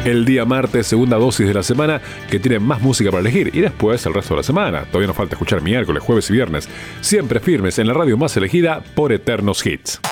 El día martes, segunda dosis de la semana, que tiene más música para elegir. Y después el resto de la semana. Todavía nos falta escuchar miércoles, jueves y viernes. Siempre firmes en la radio más elegida por Eternos Hits.